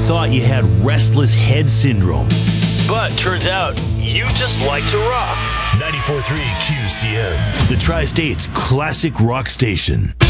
thought you had restless head syndrome. But turns out you just like to rock. 94.3 QCM, the Tri-State's classic rock station.